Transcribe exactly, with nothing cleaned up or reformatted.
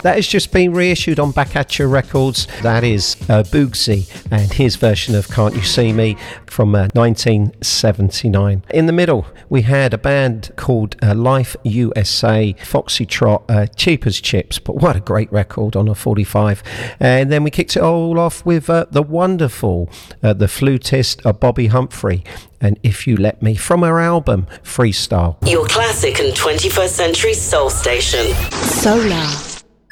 That has just been reissued on Back At You Records. That is uh, Boogsy and his version of Can't You See Me from uh, nineteen seventy-nine. In the middle, we had a band called uh, Life U S A, Foxy Trot, uh, cheap as chips, but what a great record on a forty-five. And then we kicked it all off with uh, the wonderful, uh, the flutist uh, Bobby Humphrey, and If You Let Me, from her album Freestyle. Your classic and twenty-first century soul station. Solar.